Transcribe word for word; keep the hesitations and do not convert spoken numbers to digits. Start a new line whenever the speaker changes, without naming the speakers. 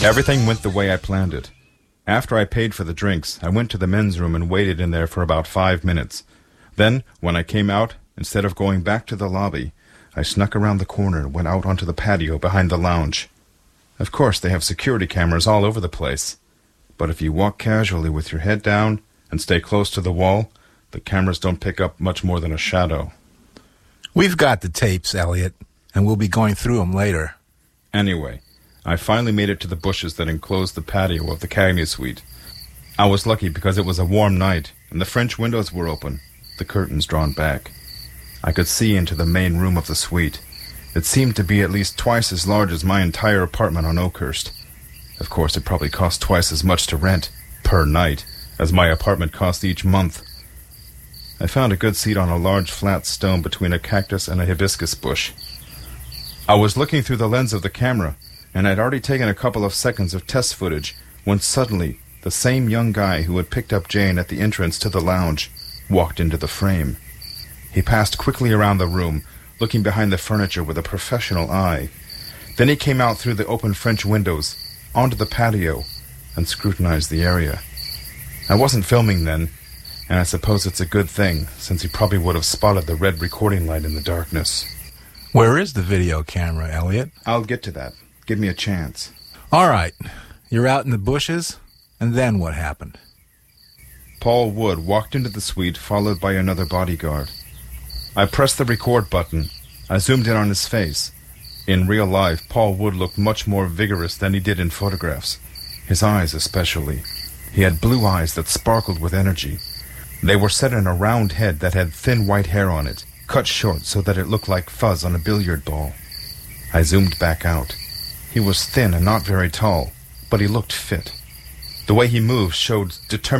Everything went the way I planned it. After I paid for the drinks, I went to the men's room and waited in there for about five minutes. Then, when I came out, instead of going back to the lobby, I snuck around the corner and went out onto the patio behind the lounge. Of course, they have security cameras all over the place. But if you walk casually with your head down and stay close to the wall, the cameras don't pick up much more than a shadow.
We've got the tapes, Elliot, and we'll be going through them later.
Anyway, I finally made it to the bushes that enclosed the patio of the Cagney suite. I was lucky because it was a warm night, and the French windows were open, the curtains drawn back. I could see into the main room of the suite. It seemed to be at least twice as large as my entire apartment on Oakhurst. Of course, it probably cost twice as much to rent, per night, as my apartment cost each month. I found a good seat on a large flat stone between a cactus and a hibiscus bush. I was looking through the lens of the camera, and I'd already taken a couple of seconds of test footage when suddenly the same young guy who had picked up Jane at the entrance to the lounge walked into the frame. He passed quickly around the room, looking behind the furniture with a professional eye. Then he came out through the open French windows, onto the patio, and scrutinized the area. I wasn't filming then, and I suppose it's a good thing, since he probably would have spotted the red recording light in the darkness.
Where is the video camera, Elliot?
I'll get to that. Give me a chance.
All right. You're out in the bushes, and then what happened?
Paul Wood walked into the suite, followed by another bodyguard. I pressed the record button. I zoomed in on his face. In real life, Paul Wood looked much more vigorous than he did in photographs. His eyes especially. He had blue eyes that sparkled with energy. They were set in a round head that had thin white hair on it, cut short so that it looked like fuzz on a billiard ball. I zoomed back out. He was thin and not very tall, but he looked fit. The way he moved showed determination.